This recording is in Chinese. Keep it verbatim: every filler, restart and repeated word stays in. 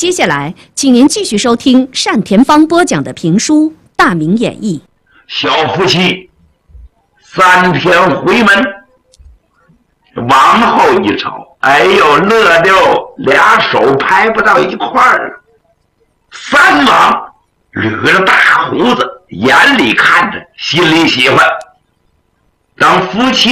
接下来，请您继续收听单田芳播讲的评书《大明演义》。 小夫妻三天回门，往后一瞅，哎呦，乐的俩手拍不到一块儿了。三王捋着大胡子，眼里看着，心里喜欢。当夫妻